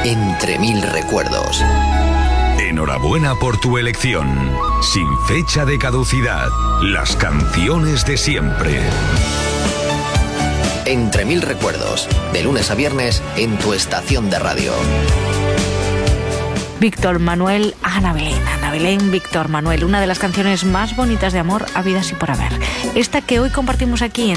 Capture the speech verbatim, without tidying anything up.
Entre mil recuerdos. Enhorabuena por tu elección. Sin fecha de caducidad. Las canciones de siempre. Entre mil recuerdos. De lunes a viernes en tu estación de radio. Víctor Manuel, Ana Belén. Ana Belén, Víctor Manuel. Una de las canciones más bonitas de amor habidas y por haber. Esta que hoy compartimos aquí en